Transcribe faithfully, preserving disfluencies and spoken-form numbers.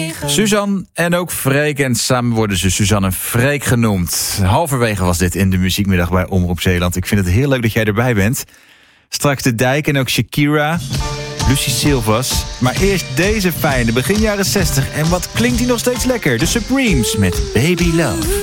halverwege. Suzanne en ook Freek. En samen worden ze Suzanne en Freek genoemd. Halverwege was dit in de muziekmiddag bij Omroep Zeeland. Ik vind het heel leuk dat jij erbij bent. Straks de Dijk en ook Shakira. Lucie Silvas. Maar eerst deze fijne, begin jaren zestig. En wat klinkt die nog steeds lekker? De Supremes met Baby Love.